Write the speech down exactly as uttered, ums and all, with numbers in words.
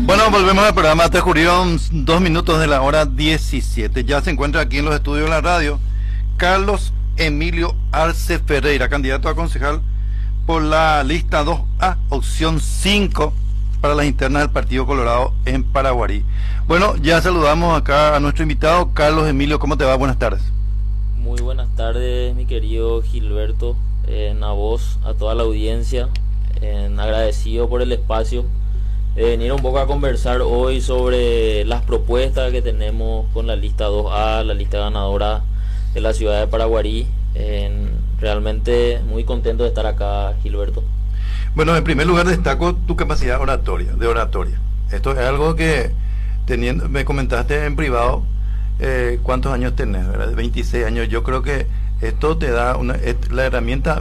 Bueno, volvemos al programa. Te ocurrieron dos minutos de la hora diecisiete. Ya se encuentra aquí en los estudios de la radio Carlos Emilio Arce Ferreira, candidato a concejal por la lista dos A, opción cinco, para las internas del Partido Colorado en Paraguarí. Bueno, ya saludamos acá a nuestro invitado. Carlos Emilio, ¿cómo te va? Buenas tardes. Muy buenas tardes, mi querido Gilberto, en a vos, a toda la audiencia, en agradecido por el espacio de venir un poco a conversar hoy sobre las propuestas que tenemos con la lista dos A, la lista ganadora de la ciudad de Paraguarí. En, realmente muy contento de estar acá, Gilberto. Bueno, en primer lugar destaco tu capacidad oratoria, de oratoria. Esto es algo que teniendo, me comentaste en privado, eh, cuántos años tenés, ¿verdad? veintiséis años. Yo creo que esto te da una, es la herramienta